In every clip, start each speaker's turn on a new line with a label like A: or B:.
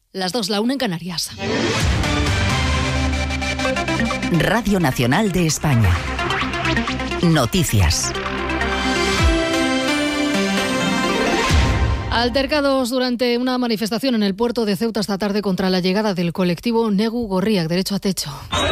A: Las 2, la 1 en Canarias.
B: Radio Nacional de España. Noticias.
A: Altercados durante una manifestación en el puerto de Ceuta esta tarde contra la llegada del colectivo Negu Gorriak, Derecho a Techo.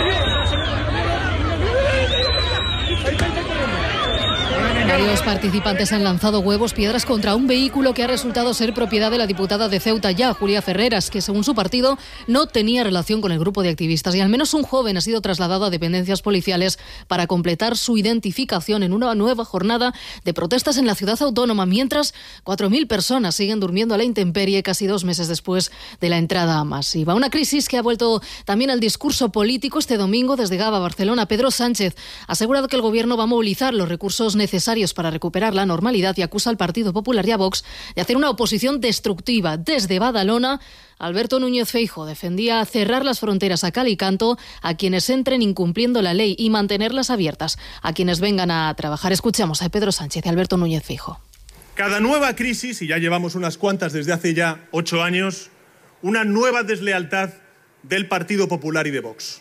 A: Varios participantes han lanzado huevos, piedras contra un vehículo que ha resultado ser propiedad de la diputada de Ceuta ya, Julia Ferreras, que según su partido no tenía relación con el grupo de activistas, y al menos un joven ha sido trasladado a dependencias policiales para completar su identificación en una nueva jornada de protestas en la ciudad autónoma, mientras 4.000 personas siguen durmiendo a la intemperie casi 2 meses después de la entrada masiva. Una crisis que ha vuelto también al discurso político. Este domingo, desde Gaba, Barcelona, Pedro Sánchez ha asegurado que el gobierno va a movilizar los recursos necesarios para recuperar la normalidad y acusa al Partido Popular y a Vox de hacer una oposición destructiva. Desde Badalona, Alberto Núñez Feijóo defendía cerrar las fronteras a cal y canto a quienes entren incumpliendo la ley y mantenerlas abiertas a quienes vengan a trabajar. Escuchamos a Pedro Sánchez y Alberto Núñez Feijóo.
C: Cada nueva crisis, y ya llevamos unas cuantas desde hace ya 8 años, una nueva deslealtad del Partido Popular y de Vox.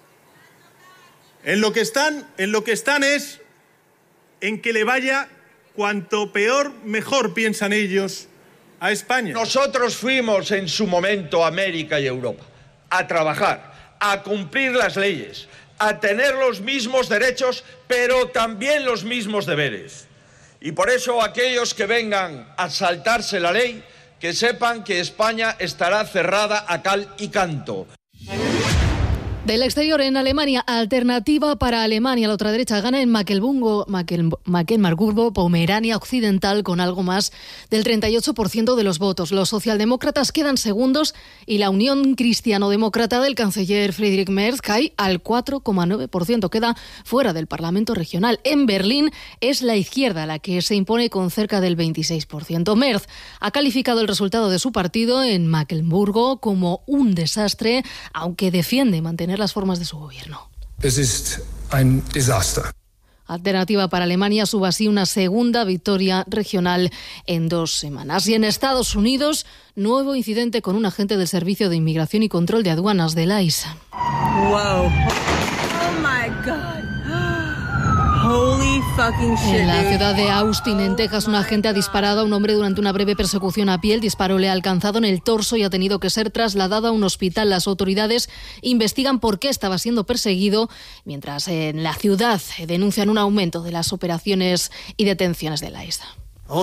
C: En lo que están es en que le vaya cuanto peor, mejor, piensan ellos, a España.
D: Nosotros fuimos en su momento a América y Europa a trabajar, a cumplir las leyes, a tener los mismos derechos, pero también los mismos deberes. Y por eso aquellos que vengan a saltarse la ley, que sepan que España estará cerrada a cal y canto.
A: Del exterior, en Alemania, Alternativa para Alemania, la ultraderecha gana en Mecklenburgo, Pomerania Occidental, con algo más del 38% de los votos. Los socialdemócratas quedan segundos y la Unión Cristiano-Demócrata del canciller Friedrich Merz cae al 4,9%, queda fuera del Parlamento regional. En Berlín es la izquierda la que se impone con cerca del 26%. Merz ha calificado el resultado de su partido en Mecklenburgo como un desastre, aunque defiende mantener las formas de su gobierno.
E: Es ist ein Desaster.
A: Alternativa para Alemania sube así una segunda victoria regional en 2 semanas. Y en Estados Unidos, nuevo incidente con un agente del Servicio de Inmigración y Control de Aduanas del ICE.
F: Wow. Oh my God. Holy fucking shit.
A: En la ciudad de Austin, en Texas, un agente ha disparado a un hombre durante una breve persecución a pie. El disparo le ha alcanzado en el torso y ha tenido que ser trasladado a un hospital. Las autoridades investigan por qué estaba siendo perseguido, mientras en la ciudad denuncian un aumento de las operaciones y detenciones de la ICE.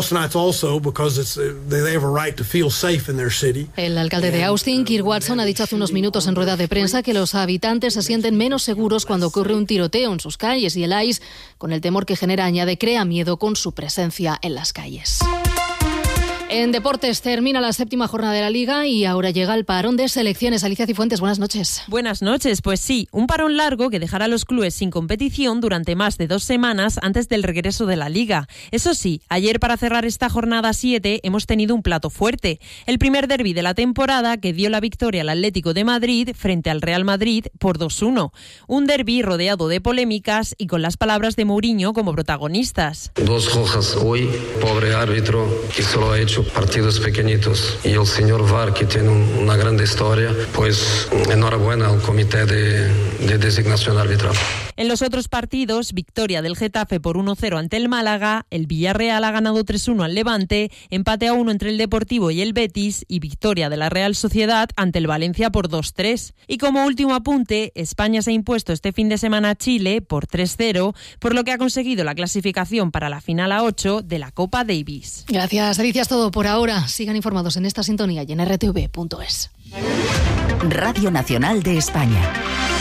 A: El alcalde de Austin, Kirk Watson, ha dicho hace unos minutos en rueda de prensa que los habitantes se sienten menos seguros cuando ocurre un tiroteo en sus calles, y el ICE, con el temor que genera, añade, crea miedo con su presencia en las calles. En deportes, termina la 7ª jornada de la Liga y ahora llega el parón de selecciones. Alicia Cifuentes, buenas noches.
G: Buenas noches, pues sí, un parón largo que dejará a los clubes sin competición durante más de 2 semanas antes del regreso de la Liga. Eso sí, ayer para cerrar esta jornada 7 hemos tenido un plato fuerte. El primer derbi de la temporada que dio la victoria al Atlético de Madrid frente al Real Madrid por 2-1. Un derbi rodeado de polémicas y con las palabras de Mourinho como protagonistas.
H: 2 rojas hoy, pobre árbitro que solo ha hecho partidos pequeñitos, y el señor VAR, que tiene una gran historia, pues enhorabuena al comité de designación arbitral.
G: En los otros partidos, victoria del Getafe por 1-0 ante el Málaga, el Villarreal ha ganado 3-1 al Levante, empate a 1 entre el Deportivo y el Betis y victoria de la Real Sociedad ante el Valencia por 2-3. Y como último apunte, España se ha impuesto este fin de semana a Chile por 3-0, por lo que ha conseguido la clasificación para la final a 8 de la Copa Davis.
A: Gracias, Alicia, es todo por ahora. Sigan informados en esta sintonía y en rtv.es.
B: Radio Nacional de España.